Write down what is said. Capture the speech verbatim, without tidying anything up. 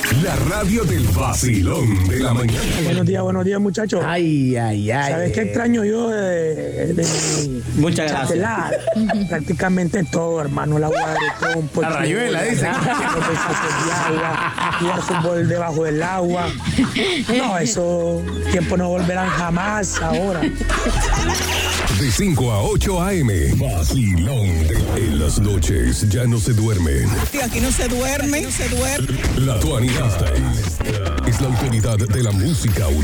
La radio del vacilón de la mañana. Buenos días, buenos días, muchachos. Ay, ay, ay. ¿Sabes qué extraño yo de, de mi Muchas gracias. chatelar? Prácticamente todo, hermano. La agua de trompo. La rayuela, dice. Los besos de agua, jugar fútbol debajo del agua. No, esos tiempos no volverán jamás ahora. De cinco a ocho a eme. Vacilón. En las noches ya no se duermen. Tío, aquí no se duerme, no se duerme. La Tuanidad es la autoridad de la música.